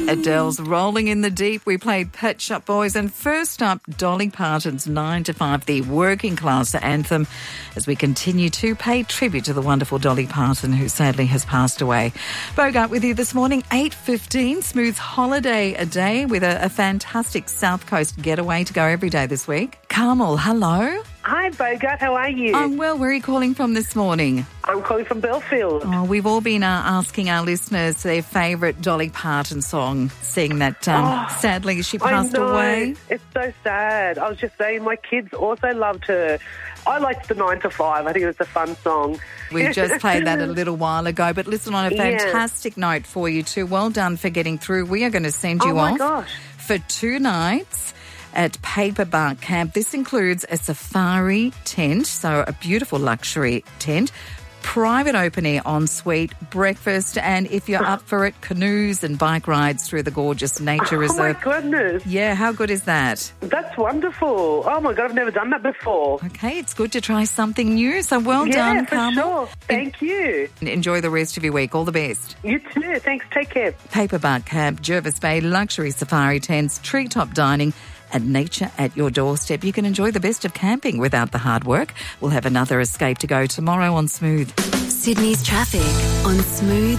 Adele's Rolling in the Deep. We played Pet Shop Boys. And first up, Dolly Parton's 9 to 5, the working class anthem, as we continue to pay tribute to the wonderful Dolly Parton, who sadly has passed away. Bogart with you this morning, 8:15, smooth holiday a day with a fantastic South Coast getaway to go every day this week. Carmel, hello. Hi, Bogart. How are you? I'm well. Where are you calling from this morning? I'm calling from Belfield. Oh, we've all been asking our listeners their favourite Dolly Parton song, seeing that sadly she passed away. It's so sad. I was just saying my kids also loved her. I liked the 9 to 5. I think it was a fun song. We just played that a little while ago. But listen, on a fantastic note for you too. Well done for getting through. We are going to send you off for 2 nights at Paperbark Camp. This includes a safari tent, so a beautiful luxury tent, private open-air ensuite, breakfast, and if you're up for it, canoes and bike rides through the gorgeous nature reserve. Oh, my goodness. Yeah, how good is that? That's wonderful. Oh, my God, I've never done that before. Okay, it's good to try something new, so well done, Carmel. Yeah, for sure. Thank you. Enjoy the rest of your week. All the best. You too. Thanks. Take care. Paperbark Camp, Jervis Bay, luxury safari tents, treetop dining, and nature at your doorstep. You can enjoy the best of camping without the hard work. We'll have another escape to go tomorrow on Smooth. Sydney's traffic on Smooth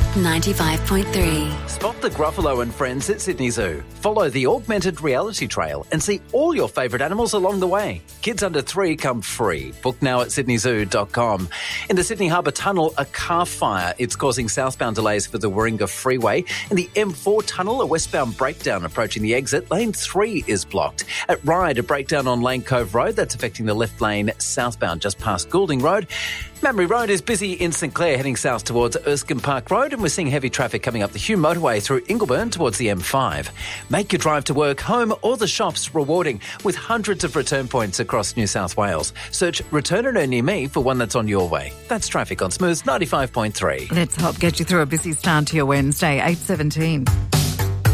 95.3. Spot the Gruffalo and friends at Sydney Zoo. Follow the augmented reality trail and see all your favourite animals along the way. Kids under 3 come free. Book now at sydneyzoo.com. In the Sydney Harbour Tunnel, a car fire. It's causing southbound delays for the Warringah Freeway. In the M4 Tunnel, a westbound breakdown approaching the exit. Lane 3 is blocked. At Ryde, a breakdown on Lane Cove Road. That's affecting the left lane southbound just past Goulding Road. Mamre Road is busy in St Clair heading south towards Erskine Park Road, and we're seeing heavy traffic coming up the Hume Motorway through Ingleburn towards the M5. Make your drive to work, home or the shops rewarding with hundreds of return points across New South Wales. Search Return and Earn Near Me for one that's on your way. That's traffic on Smooth 95.3. Let's help get you through a busy start to your Wednesday, 8:17.